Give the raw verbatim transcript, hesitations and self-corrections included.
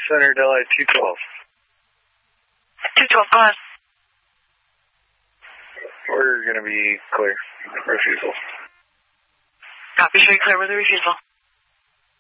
Center Delhi two twelve. two twelve, go ahead. We're going to be clear. Refusal. Copy, show you clear with the refusal.